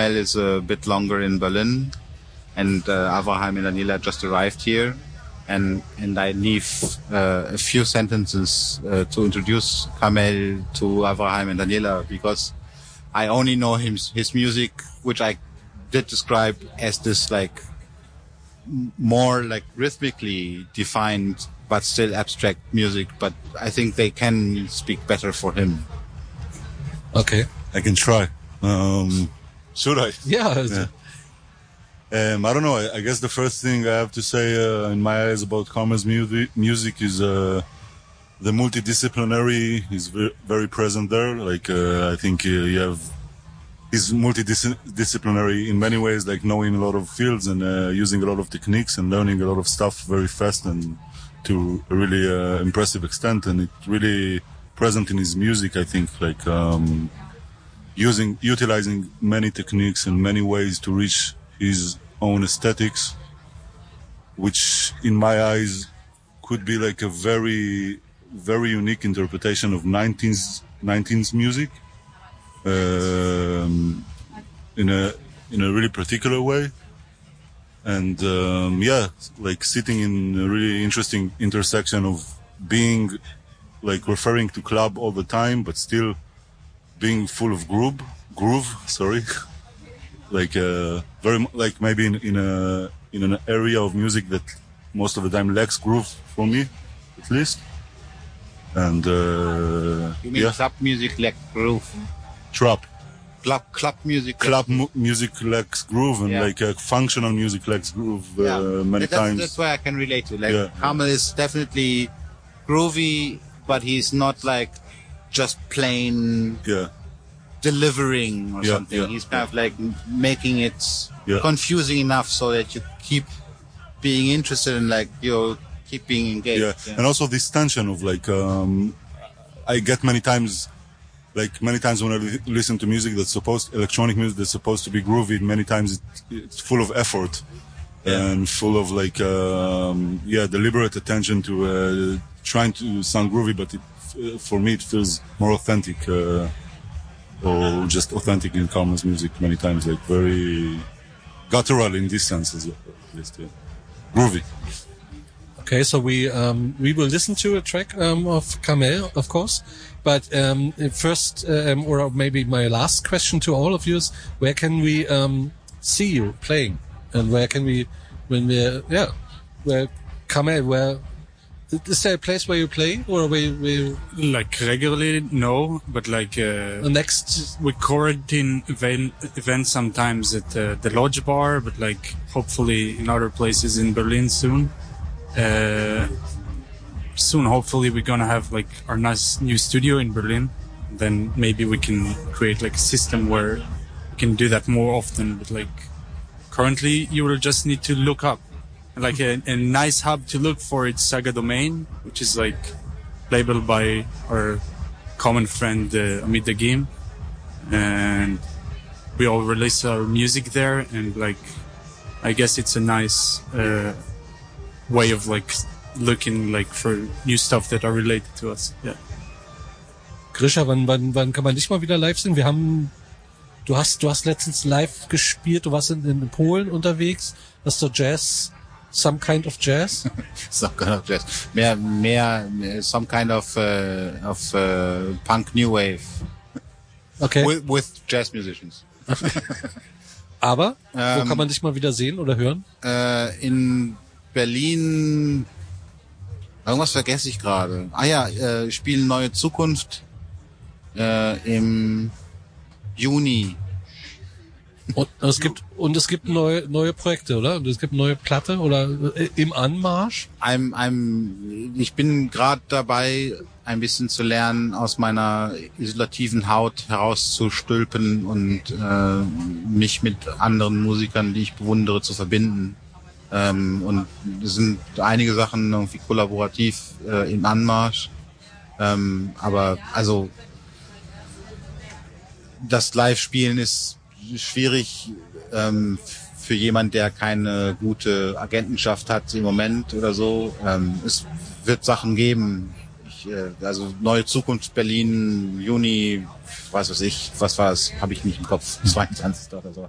Kamel is a bit longer in Berlin, and Avraham and Daniela just arrived here, and I leave a few sentences to introduce Kamel to Avraham and Daniela, because I only know his music, which I did describe as this like more like rhythmically defined but still abstract music, but I think they can speak better for him. Okay. I can try. Should I? Yeah. I don't know. I guess the first thing I have to say in my eyes about Kamel's music is the multidisciplinary is very present there. Like I think he's multidisciplinary in many ways, like knowing a lot of fields and using a lot of techniques and learning a lot of stuff very fast and to a really impressive extent. And it's really present in his music, I think, like utilizing many techniques and many ways to reach his own aesthetics, which in my eyes could be like a very, very unique interpretation of 19th music in a really particular way. And like sitting in a really interesting intersection of being like referring to club all the time, but still being full of groove. Like very like maybe in an area of music that most of the time lacks groove for me, at least. And you mean club music lacks groove? Trap. Club music. Music lacks groove, and like functional music lacks groove many times. That's why I can relate to. Like Kamel is definitely groovy, but he's not like just plain delivering or something. Yeah. He's kind of like making it confusing enough so that you keep being interested and like you keep being engaged. And also this tension of like I get many times when I listen to music electronic music that's supposed to be groovy, many times it's full of effort and full of like deliberate attention to trying to sound groovy, but for me it feels more authentic or just authentic in Kamel's music many times, like very guttural in this sense at least, groovy. Okay, so we will listen to a track of Kamel, of course. But first, or maybe my last question to all of you is, where can we see you playing? And where can we, where Kamel, is there a place where you play? Or we like regularly? No, but like next we quarantine event sometimes at the Lodge Bar, but like hopefully in other places in Berlin soon. Soon, hopefully, we're gonna have like our nice new studio in Berlin. Then maybe we can create like a system where we can do that more often. But like currently, you will just need to look up like a nice hub to look for. It's Saga Domain, which is like labeled by our common friend Amit Dagim, and we all release our music there. And like, I guess it's a nice way of like looking like for new stuff that are related to us. Yeah. Grisha, wann kann man dich mal wieder live sehen? Du hast letztens live gespielt, du warst in Polen unterwegs, hast du Jazz, some kind of jazz? Some kind of jazz. Mehr some kind of punk new wave. Okay. With jazz musicians. Aber, wo kann man dich mal wieder sehen oder hören? In Berlin, irgendwas vergesse ich gerade. Spielen Neue Zukunft im Juni. Und es gibt neue Projekte, oder? Und es gibt neue Platte oder im Anmarsch? Ich bin gerade dabei, ein bisschen zu lernen, aus meiner isolativen Haut herauszustülpen und mich mit anderen Musikern, die ich bewundere, zu verbinden. Und es sind einige Sachen irgendwie kollaborativ im Anmarsch. Aber also das Live-Spielen ist schwierig für jemand, der keine gute Agentenschaft hat im Moment oder so. Es wird Sachen geben. Also Neue Zukunft Berlin, Juni, was weiß ich, was war es? Habe ich nicht im Kopf, 22. oder so.